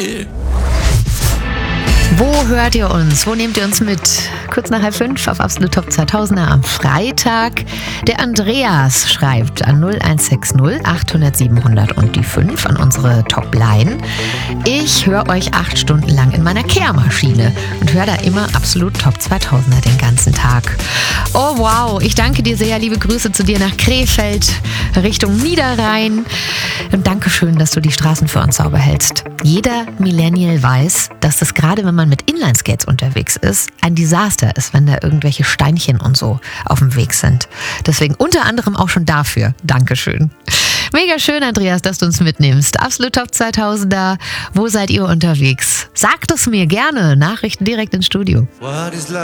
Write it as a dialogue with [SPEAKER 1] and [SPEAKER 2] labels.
[SPEAKER 1] Wo hört ihr uns? Wo nehmt ihr uns mit? Kurz nach 4:30 auf Absolut Top 2000er am Freitag. Der Andreas schreibt an 0160 800 700 und die 5 an unsere Top-Line. Ich höre euch 8 Stunden lang in meiner Kehrmaschine und höre da immer Absolut Top 2000er den ganzen Tag. Oh wow, ich danke dir sehr. Liebe Grüße zu dir nach Krefeld, Richtung Niederrhein. Und Dankeschön, dass du die Straßen für uns sauber hältst. Jeder Millennial weiß, dass das gerade, wenn man mit Inlineskates unterwegs ist, ein Desaster ist, wenn da irgendwelche Steinchen und so auf dem Weg sind. Deswegen unter anderem auch schon dafür Dankeschön. Mega schön, Andreas, dass du uns mitnimmst. Absolut Top 2000er. Wo seid ihr unterwegs? Sagt es mir gerne. Nachrichten direkt ins Studio.